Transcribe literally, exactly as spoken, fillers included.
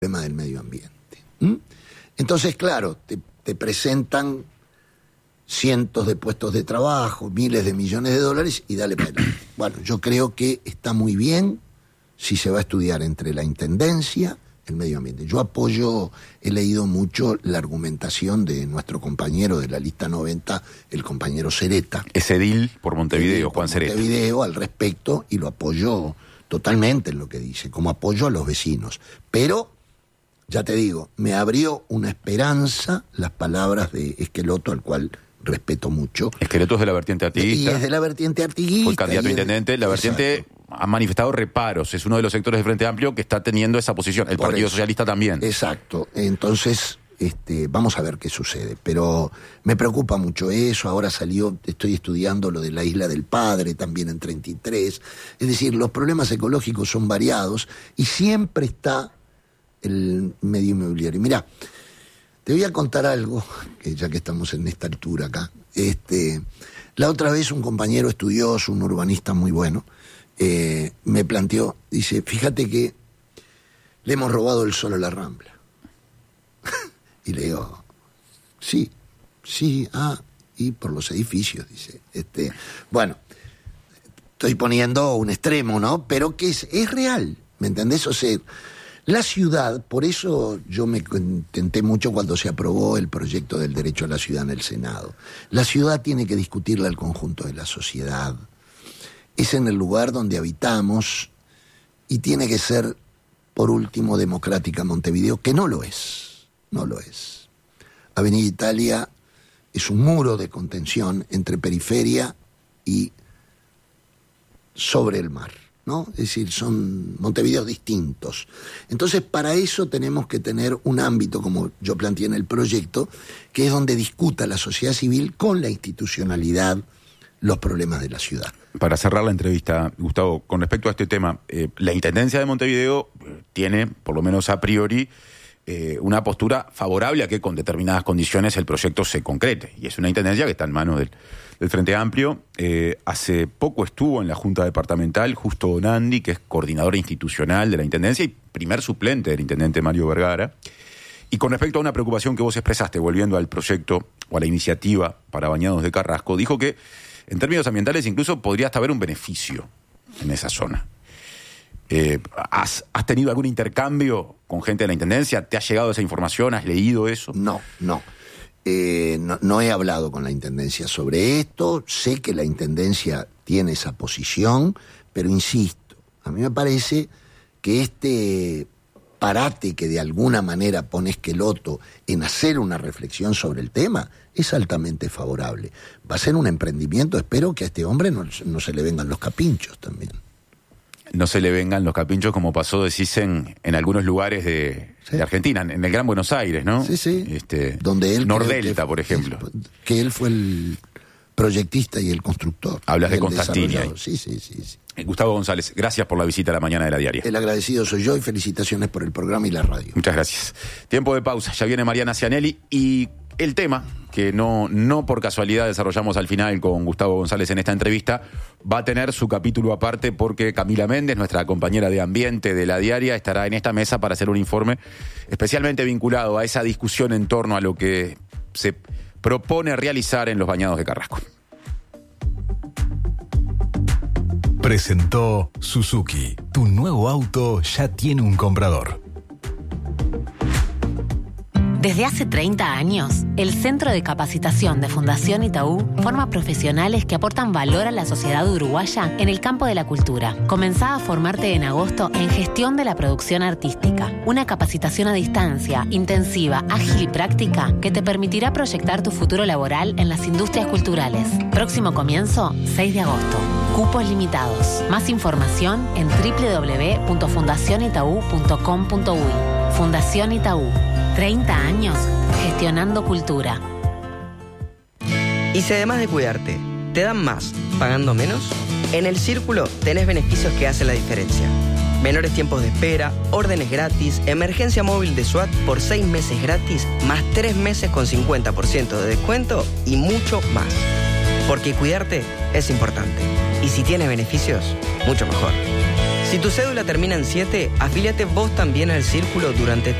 problema del medio ambiente. ¿Mm? Entonces, claro, te, te presentan cientos de puestos de trabajo, miles de millones de dólares y dale para adelante. Bueno, yo creo que está muy bien si se va a estudiar entre la intendencia, el medio ambiente. Yo apoyo, he leído mucho la argumentación de nuestro compañero de la lista noventa, el compañero Sereta. Es edil por Montevideo, edil Juan por Sereta. Montevideo al respecto, y lo apoyo totalmente en lo que dice, como apoyo a los vecinos. Pero, ya te digo, me abrió una esperanza las palabras de Esqueloto, al cual respeto mucho. Esqueloto es de la vertiente artiguista. Y es de la vertiente artiguista. Fue candidato a intendente. La vertiente Exacto. ha manifestado reparos. Es uno de los sectores del Frente Amplio que está teniendo esa posición. El Por Partido eso. Socialista también. Exacto. Entonces, este, vamos a ver qué sucede. Pero me preocupa mucho eso. Ahora salió, estoy estudiando lo de la Isla del Padre, también en treinta y tres. Es decir, los problemas ecológicos son variados y siempre está el medio inmobiliario. Mirá, te voy a contar algo, que ya que estamos en esta altura acá. Este, la otra vez un compañero estudioso, un urbanista muy bueno, eh, me planteó, dice, fíjate que le hemos robado el sol a la Rambla. Y le digo, sí, sí, ah, y por los edificios, dice. Este, bueno, estoy poniendo un extremo, ¿no? Pero que es, es real, ¿me entendés? O sea, la ciudad, por eso yo me contenté mucho cuando se aprobó el proyecto del derecho a la ciudad en el Senado. La ciudad tiene que discutirla al conjunto de la sociedad. Es en el lugar donde habitamos y tiene que ser, por último, democrática Montevideo, que no lo es, no lo es. Avenida Italia es un muro de contención entre periferia y sobre el mar, ¿no? Es decir, son Montevideos distintos. Entonces, para eso tenemos que tener un ámbito, como yo planteé en el proyecto, que es donde discuta la sociedad civil con la institucionalidad los problemas de la ciudad. Para cerrar la entrevista, Gustavo, con respecto a este tema, eh, la Intendencia de Montevideo tiene, por lo menos a priori, eh, una postura favorable a que con determinadas condiciones el proyecto se concrete. Y es una Intendencia que está en manos del, del Frente Amplio. Eh, hace poco estuvo en la Junta Departamental Justo Donandi, que es coordinador institucional de la Intendencia y primer suplente del Intendente Mario Vergara. Y con respecto a una preocupación que vos expresaste, volviendo al proyecto o a la iniciativa para Bañados de Carrasco, dijo que en términos ambientales incluso podría hasta haber un beneficio en esa zona. Eh, ¿has, ¿Has tenido algún intercambio con gente de la Intendencia? ¿Te ha llegado esa información? ¿Has leído eso? No, no. Eh, no, no he hablado con la Intendencia sobre esto. Sé que la Intendencia tiene esa posición, pero insisto, a mí me parece que este parate que de alguna manera pone Esqueloto en hacer una reflexión sobre el tema es altamente favorable. Va a ser un emprendimiento, espero que a este hombre no, no se le vengan los capinchos también. No se le vengan los capinchos como pasó, decís, en, en algunos lugares de, sí. de Argentina, en el Gran Buenos Aires, ¿no? Sí, sí. Este, Donde él Nordelta, que, por ejemplo. Que él fue el proyectista y el constructor. Hablas de Constantini. Sí, sí, sí, sí. Gustavo González, gracias por la visita a la mañana de La Diaria. El agradecido soy yo y felicitaciones por el programa y la radio. Muchas gracias. Tiempo de pausa, ya viene Mariana Cianelli y el tema que no, no por casualidad desarrollamos al final con Gustavo González en esta entrevista va a tener su capítulo aparte porque Camila Méndez, nuestra compañera de ambiente de La Diaria, estará en esta mesa para hacer un informe especialmente vinculado a esa discusión en torno a lo que se propone realizar en los Bañados de Carrasco. Presentó Suzuki. Tu nuevo auto ya tiene un comprador. Desde hace treinta años, el Centro de Capacitación de Fundación Itaú forma profesionales que aportan valor a la sociedad uruguaya en el campo de la cultura. Comenzá a formarte en agosto en Gestión de la Producción Artística, una capacitación a distancia, intensiva, ágil y práctica que te permitirá proyectar tu futuro laboral en las industrias culturales. Próximo comienzo, seis de agosto. Cupos limitados. Más información en doble u doble u doble u punto fundación itaú punto com punto uy. Fundación Itaú. treinta años gestionando cultura. Y si además de cuidarte, te dan más pagando menos, en El Círculo tenés beneficios que hacen la diferencia. Menores tiempos de espera, órdenes gratis, emergencia móvil de SWAT por seis meses gratis, más tres meses con cincuenta por ciento de descuento y mucho más. Porque cuidarte es importante. Y si tienes beneficios, mucho mejor. Si tu cédula termina en siete, afíliate vos también al Círculo durante